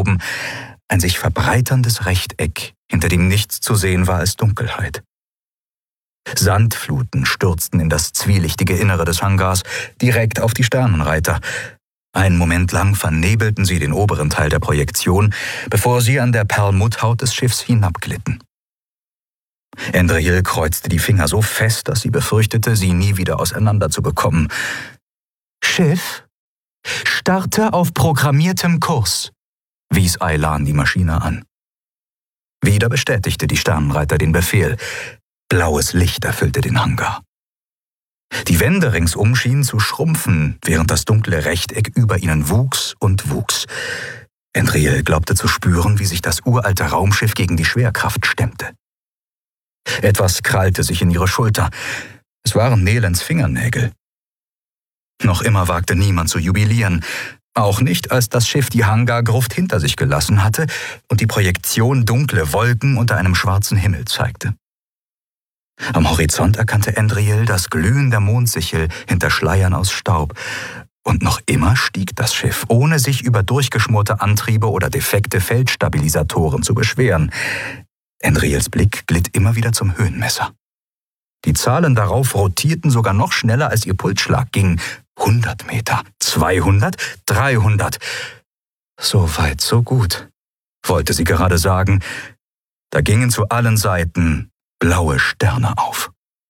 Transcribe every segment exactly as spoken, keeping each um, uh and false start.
oben ein sich verbreiterndes Rechteck, hinter dem nichts zu sehen war als Dunkelheit. Sandfluten stürzten in das zwielichtige Innere des Hangars, direkt auf die Sternenreiter. Einen Moment lang vernebelten sie den oberen Teil der Projektion, bevor sie an der Perlmutthaut des Schiffs hinabglitten. Andreil kreuzte die Finger so fest, dass sie befürchtete, sie nie wieder auseinanderzubekommen. »Schiff, starte auf programmiertem Kurs«, wies Aylan die Maschine an. Wieder bestätigte die Sternenreiter den Befehl. Blaues Licht erfüllte den Hangar. Die Wände ringsum schienen zu schrumpfen, während das dunkle Rechteck über ihnen wuchs und wuchs. Andreil glaubte zu spüren, wie sich das uralte Raumschiff gegen die Schwerkraft stemmte. Etwas krallte sich in ihre Schulter. Es waren Nelens Fingernägel. Noch immer wagte niemand zu jubilieren, auch nicht, als das Schiff die Hangargruft hinter sich gelassen hatte und die Projektion dunkle Wolken unter einem schwarzen Himmel zeigte. Am Horizont erkannte Andreil das Glühen der Mondsichel hinter Schleiern aus Staub. Und noch immer stieg das Schiff, ohne sich über durchgeschmorte Antriebe oder defekte Feldstabilisatoren zu beschweren. Andreils Blick glitt immer wieder zum Höhenmesser. Die Zahlen darauf rotierten sogar noch schneller, als ihr Pulsschlag ging. hundert Meter, zweihundert, dreihundert. So weit, so gut, wollte sie gerade sagen. Da gingen zu allen Seiten blaue Sterne auf.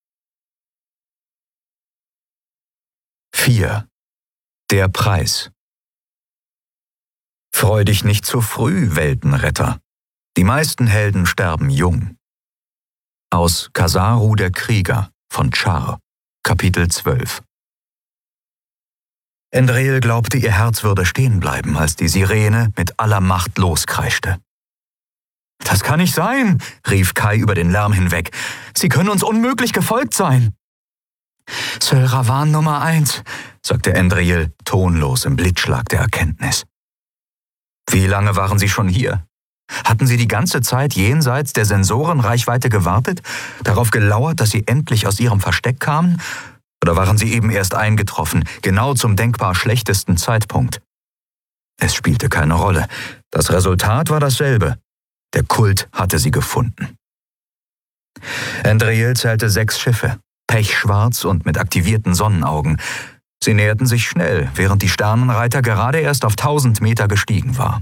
vier. Der Preis. Freu dich nicht zu früh, Weltenretter. Die meisten Helden sterben jung. Aus Kasaru der Krieger von Char, Kapitel zwölf. Andreil glaubte, ihr Herz würde stehen bleiben, als die Sirene mit aller Macht loskreischte. »Das kann nicht sein«, rief Kai über den Lärm hinweg. »Sie können uns unmöglich gefolgt sein.« »Sölravan Nummer eins«, sagte Andreil, tonlos im Blitzschlag der Erkenntnis. »Wie lange waren Sie schon hier? Hatten Sie die ganze Zeit jenseits der Sensorenreichweite gewartet, darauf gelauert, dass Sie endlich aus Ihrem Versteck kamen? Oder waren Sie eben erst eingetroffen, genau zum denkbar schlechtesten Zeitpunkt?« Es spielte keine Rolle. Das Resultat war dasselbe. Der Kult hatte sie gefunden. Andreil zählte sechs Schiffe, pechschwarz und mit aktivierten Sonnenaugen. Sie näherten sich schnell, während die Sternenreiter gerade erst auf tausend Meter gestiegen war.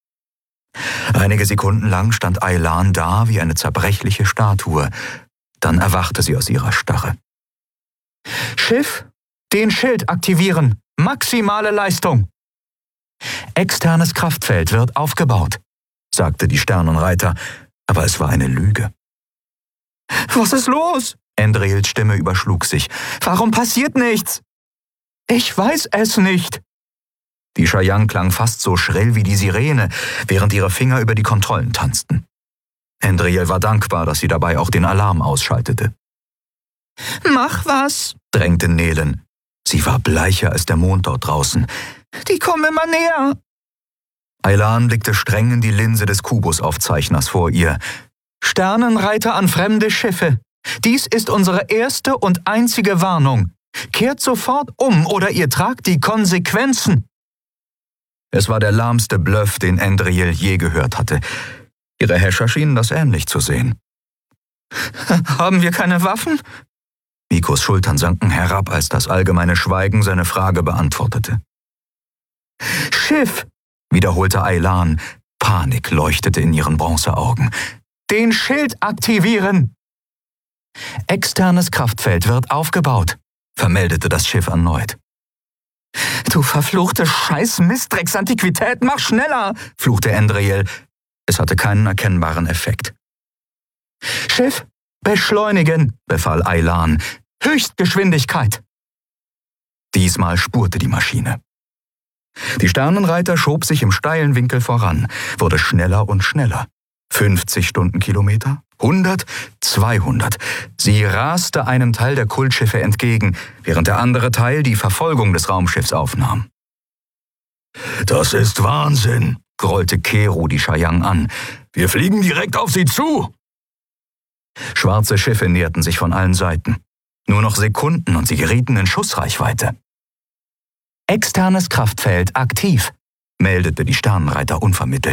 Einige Sekunden lang stand Aylan da wie eine zerbrechliche Statue. Dann erwachte sie aus ihrer Starre. »Schiff, den Schild aktivieren! Maximale Leistung!« »Externes Kraftfeld wird aufgebaut«, sagte die Sternenreiter, aber es war eine Lüge. »Was ist los?« Andreils Stimme überschlug sich. »Warum passiert nichts?« »Ich weiß es nicht.« Die Chayang klang fast so schrill wie die Sirene, während ihre Finger über die Kontrollen tanzten. Andreil war dankbar, dass sie dabei auch den Alarm ausschaltete. »Mach was«, drängte Nelen. Sie war bleicher als der Mond dort draußen. »Die kommen immer näher.« Aylan blickte streng in die Linse des Kubusaufzeichners vor ihr. »Sternenreiter an fremde Schiffe. Dies ist unsere erste und einzige Warnung. Kehrt sofort um oder ihr tragt die Konsequenzen.« Es war der lahmste Bluff, den Andreil je gehört hatte. Ihre Häscher schienen das ähnlich zu sehen. »Haben wir keine Waffen?« Mikos Schultern sanken herab, als das allgemeine Schweigen seine Frage beantwortete. »Schiff«, wiederholte Aylan. Panik leuchtete in ihren Bronzeaugen. »Den Schild aktivieren!« »Externes Kraftfeld wird aufgebaut«, vermeldete das Schiff erneut. »Du verfluchte Scheiß-Mistdrecks-Antiquität, mach schneller«, fluchte Andreil. Es hatte keinen erkennbaren Effekt. »Schiff, beschleunigen«, befahl Aylan. »Höchstgeschwindigkeit!« Diesmal spurte die Maschine. Die Sternenreiter schob sich im steilen Winkel voran, wurde schneller und schneller. fünfzig Stundenkilometer, hundert, zweihundert. Sie raste einem Teil der Kultschiffe entgegen, während der andere Teil die Verfolgung des Raumschiffs aufnahm. »Das ist Wahnsinn«, grollte Kero die Chayang an. »Wir fliegen direkt auf sie zu!« Schwarze Schiffe näherten sich von allen Seiten. Nur noch Sekunden und sie gerieten in Schussreichweite. »Externes Kraftfeld aktiv«, meldete die Sternenreiter unvermittelt.